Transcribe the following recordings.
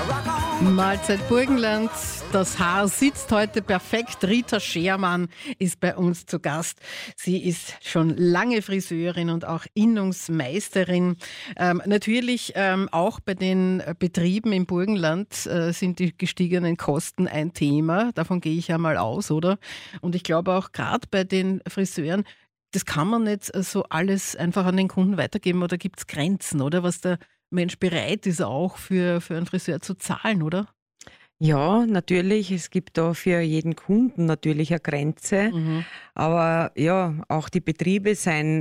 Mahlzeit Burgenland. Das Haar sitzt heute perfekt. Rita Schermann ist bei uns zu Gast. Sie ist schon lange Friseurin und auch Innungsmeisterin. Natürlich auch bei den Betrieben im Burgenland sind die gestiegenen Kosten ein Thema. Davon gehe ich ja mal aus, oder? Und ich glaube auch gerade bei den Friseuren, das kann man nicht so alles einfach an den Kunden weitergeben, oder gibt es Grenzen, oder was der Mensch bereit ist auch für einen Friseur zu zahlen, oder? Ja, natürlich. Es gibt da für jeden Kunden natürlich eine Grenze. Mhm. Aber ja, auch die Betriebe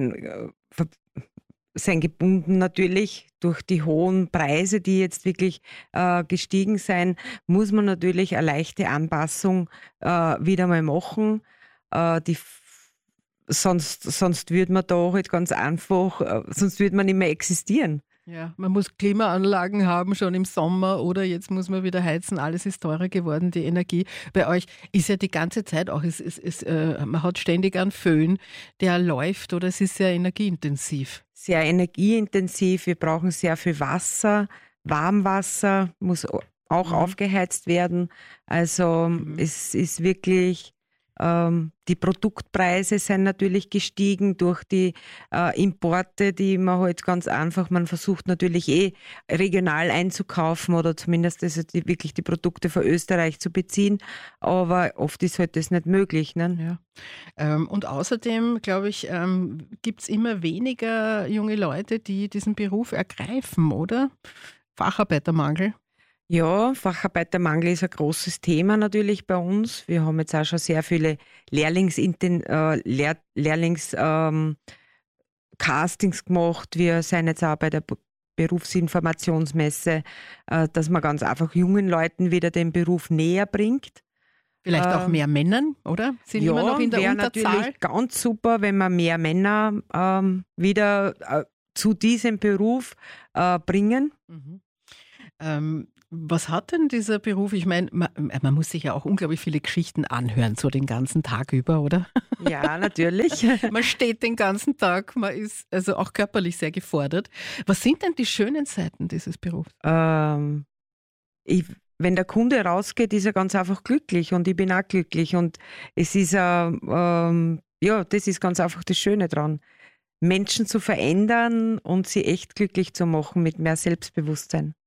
sind gebunden natürlich durch die hohen Preise, die jetzt wirklich gestiegen sind, muss man natürlich eine leichte Anpassung wieder mal machen. Sonst würde man da halt ganz einfach, sonst würde man nicht mehr existieren. Ja, man muss Klimaanlagen haben schon im Sommer oder jetzt muss man wieder heizen. Alles ist teurer geworden, die Energie. Bei euch ist ja die ganze Zeit auch, man hat ständig einen Föhn, der läuft, oder es ist sehr energieintensiv. Sehr energieintensiv, wir brauchen sehr viel Wasser, Warmwasser muss auch aufgeheizt werden. Also es ist wirklich, die Produktpreise sind natürlich gestiegen durch die Importe, die man halt ganz einfach, man versucht natürlich regional einzukaufen oder zumindest wirklich die Produkte von Österreich zu beziehen, aber oft ist halt das nicht möglich. Ne? Ja. Und außerdem, glaube ich, gibt es immer weniger junge Leute, die diesen Beruf ergreifen, oder? Facharbeitermangel. Ja, Facharbeitermangel ist ein großes Thema natürlich bei uns. Wir haben jetzt auch schon sehr viele Castings gemacht. Wir sind jetzt auch bei der Berufsinformationsmesse, dass man ganz einfach jungen Leuten wieder den Beruf näher bringt. Vielleicht auch mehr Männern, oder? Sind immer noch in der wäre Unterzahl? Natürlich ganz super, wenn man mehr Männer wieder zu diesem Beruf bringen. Mhm. Was hat denn dieser Beruf? Ich meine, man muss sich ja auch unglaublich viele Geschichten anhören, so den ganzen Tag über, oder? Ja, natürlich. Man steht den ganzen Tag, man ist also auch körperlich sehr gefordert. Was sind denn die schönen Seiten dieses Berufs? Wenn der Kunde rausgeht, ist er ganz einfach glücklich und ich bin auch glücklich. Und es ist, das ist ganz einfach das Schöne dran. Menschen zu verändern und sie echt glücklich zu machen mit mehr Selbstbewusstsein.